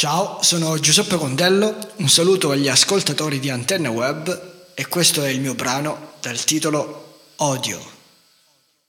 Ciao, sono Giuseppe Condello, un saluto agli ascoltatori di Antenne Web e questo è il mio brano dal titolo Odio.